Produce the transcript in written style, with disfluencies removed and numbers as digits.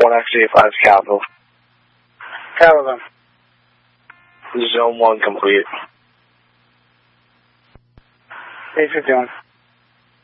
1X-5 is capital. Capital. Zone 1 complete. 851.